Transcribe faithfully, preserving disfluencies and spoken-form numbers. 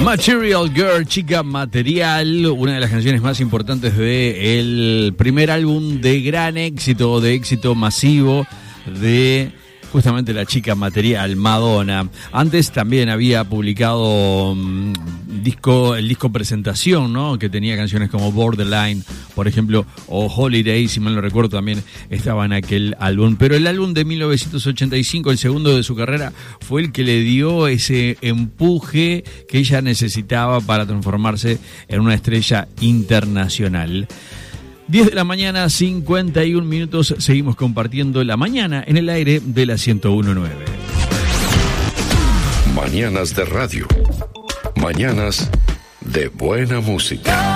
Material Girl, Chica Material, una de las canciones más importantes de el primer álbum de gran éxito, de éxito masivo de justamente la Chica Material, Madonna. Antes también había publicado um, disco, el disco presentación, ¿no? Que tenía canciones como Borderline, por ejemplo, o Holiday, si mal no recuerdo, también estaba en aquel álbum. Pero el álbum de mil novecientos ochenta y cinco, el segundo de su carrera, fue el que le dio ese empuje que ella necesitaba para transformarse en una estrella internacional. diez de la mañana, cincuenta y un minutos, seguimos compartiendo la mañana en el aire de la ciento uno punto nueve. Mañanas de radio. Mañanas de buena música.